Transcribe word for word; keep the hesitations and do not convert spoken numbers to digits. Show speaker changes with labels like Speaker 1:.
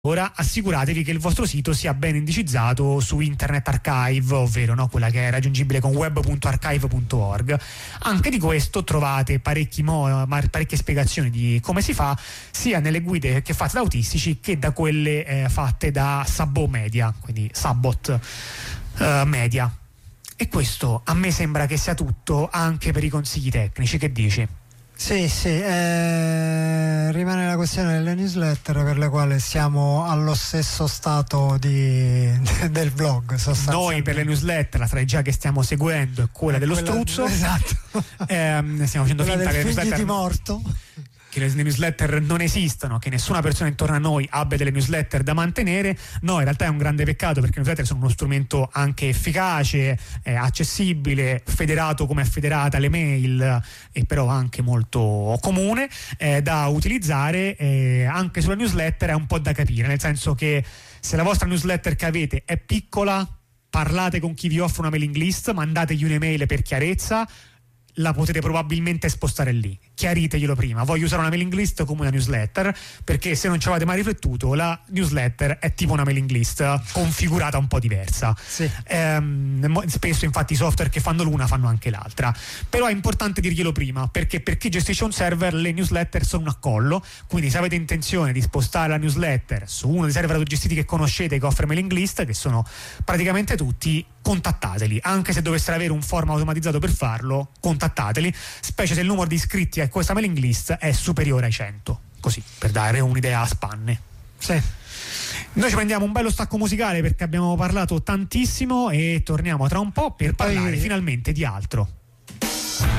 Speaker 1: Ora assicuratevi che il vostro sito sia ben indicizzato su Internet Archive, ovvero no, quella che è raggiungibile con web punto archive punto org. Anche di questo trovate parecchi mo- parecchie spiegazioni di come si fa, sia nelle guide che fate da autistici che da quelle eh, fatte da Sabot Media, quindi Sabot uh, Media. E questo a me sembra che sia tutto anche per i consigli tecnici. Che dici?
Speaker 2: Sì, sì, eh, rimane la questione delle newsletter, per le quali siamo allo stesso stato di, del blog sostanzialmente.
Speaker 1: Noi per le newsletter la strategia che stiamo seguendo è quella è dello quella, struzzo,
Speaker 2: esatto.
Speaker 1: eh, stiamo facendo
Speaker 2: quella
Speaker 1: finta che le newsletter
Speaker 2: di morto,
Speaker 1: che le newsletter non esistono, che nessuna persona intorno a noi abbia delle newsletter da mantenere. No, in realtà è un grande peccato, perché le newsletter sono uno strumento anche efficace, eh, accessibile, federato come è federata le mail, e però anche molto comune eh, da utilizzare. Eh, anche sulla newsletter è un po' da capire, nel senso che se la vostra newsletter che avete è piccola, parlate con chi vi offre una mailing list, mandategli un'email per chiarezza, la potete probabilmente spostare lì. Chiariteglielo prima: voglio usare una mailing list come una newsletter, perché se non ci avete mai riflettuto, la newsletter è tipo una mailing list configurata un po' diversa.
Speaker 2: Sì.
Speaker 1: Ehm, spesso infatti i software che fanno l'una fanno anche l'altra, però è importante dirglielo prima, perché per chi gestisce un server le newsletter sono un accollo. Quindi se avete intenzione di spostare la newsletter su uno dei server gestiti che conoscete, che offre mailing list, che sono praticamente tutti, contattateli. Anche se dovessero avere un form automatizzato per farlo, contattateli, specie se il numero di iscritti a questa mailing list è superiore ai cento, così per dare un'idea a spanne.
Speaker 2: Sì.
Speaker 1: Noi ci prendiamo un bello stacco musicale, perché abbiamo parlato tantissimo, e torniamo tra un po' per
Speaker 2: e
Speaker 1: parlare
Speaker 2: poi...
Speaker 1: finalmente di altro.